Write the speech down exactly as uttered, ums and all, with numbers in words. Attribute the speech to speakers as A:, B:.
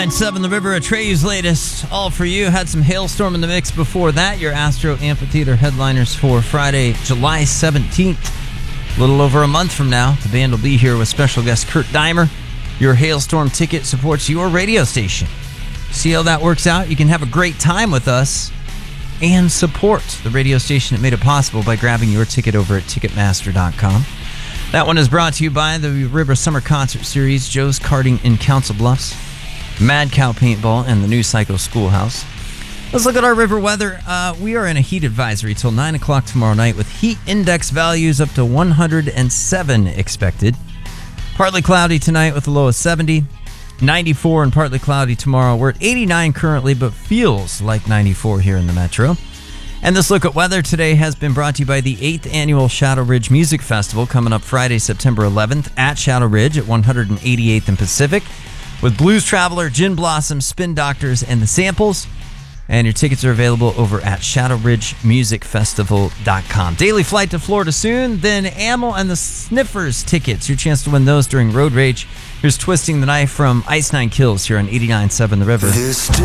A: And seven The River, Atreus' latest, all for you. Had some Hailstorm in the mix before that. Your Astro Amphitheater headliners for Friday, July seventeenth. A little over a month from now, the band will be here with special guest Kurt Dimer. Your Hailstorm ticket supports your radio station. See how that works out? You can have a great time with us and support the radio station that made it possible by grabbing your ticket over at Ticketmaster dot com. That one is brought to you by the River Summer Concert Series, Joe's Karting in Council Bluffs, Mad Cow Paintball, and the New Cycle Schoolhouse. Let's look at our river weather. Uh, we are in a heat advisory till nine o'clock tomorrow night with heat index values up to one hundred seven expected. Partly cloudy tonight with a low of seventy. ninety-four and partly cloudy tomorrow. We're at eighty-nine currently, but feels like ninety-four here in the metro. And this look at weather today has been brought to you by the eighth Annual Shadow Ridge Music Festival coming up Friday, September eleventh at Shadow Ridge at one hundred eighty-eighth and Pacific with Blues Traveler, Gin Blossom, Spin Doctors, and The Samples. And your tickets are available over at shadow ridge music festival dot com. Daily flight to Florida soon, then Amyl and the Sniffers tickets. Your chance to win those during Road Rage. Here's Twisting the Knife from Ice Nine Kills here on eighty-nine point seven The River.